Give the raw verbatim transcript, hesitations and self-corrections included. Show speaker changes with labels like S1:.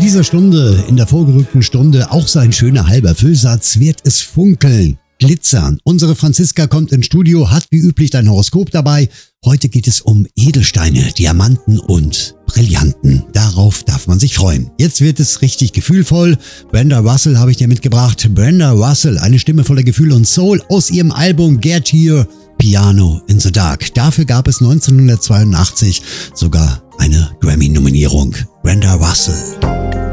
S1: dieser Stunde, in der vorgerückten Stunde, auch sein schöner halber Füllsatz, wird es funkeln, glitzern. Unsere Franziska kommt ins Studio, hat wie üblich dein Horoskop dabei. Heute geht es um Edelsteine, Diamanten und Brillanten. Darauf darf man sich freuen. Jetzt wird es richtig gefühlvoll. Brenda Russell habe ich dir mitgebracht. Brenda Russell, eine Stimme voller Gefühl und Soul aus ihrem Album Get Here, Piano in the Dark. Dafür gab es neunzehnhundertzweiundachtzig sogar eine Grammy-Nominierung. Brenda Russell.